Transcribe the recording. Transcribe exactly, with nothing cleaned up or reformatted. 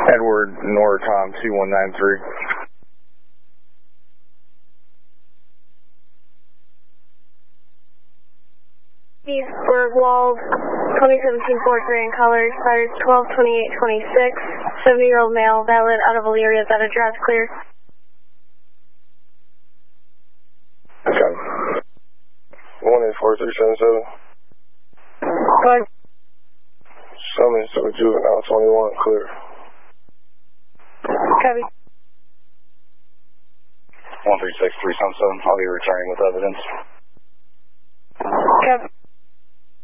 Edward Norcom two one nine three. East Bergwald, twenty seventeen Ford Grand Color, expired twelve twenty-eight twenty-six, seventy year old male, valid out of Elyria, that address clear. Okay. one eight four three seven seven. Good. Summons to a juvenile twenty-one, clear. Copy. one three six three seven seven, I'll be returning with evidence. Copy.